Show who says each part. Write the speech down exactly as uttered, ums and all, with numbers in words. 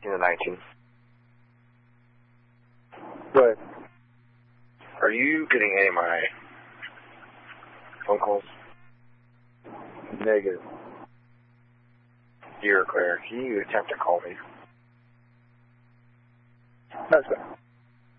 Speaker 1: eighteen to nineteen.
Speaker 2: What?
Speaker 1: Are you getting any of my phone calls?
Speaker 2: Negative.
Speaker 1: You're clear. Can you attempt to call me?
Speaker 2: That's fine.